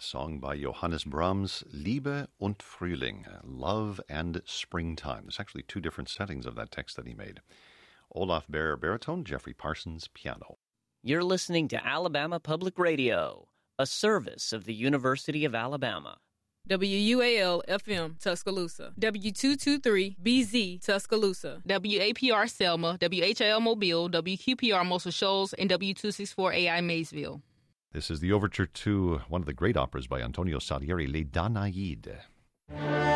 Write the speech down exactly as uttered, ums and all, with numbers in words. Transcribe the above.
song by Johannes Brahms, Liebe und Frühling, Love and Springtime. There's actually two different settings of that text that he made. Olaf Baer, baritone, Jeffrey Parsons, piano. You're listening to Alabama Public Radio, a service of the University of Alabama. W U A L F M Tuscaloosa, W two twenty-three B Z Tuscaloosa, W A P R Selma, W H L Mobile, W Q P R Muscle Shoals, and W two sixty-four A I Maysville. This is the overture to one of the great operas by Antonio Salieri, Les Danaïdes.